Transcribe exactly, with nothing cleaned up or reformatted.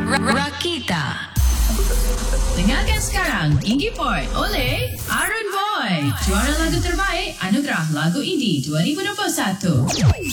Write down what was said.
Rakita. Dengarkan sekarang Indie Port oleh Aaron Boy. Juara lagu terbaik Anugerah Lagu Indie dua ribu dua puluh satu.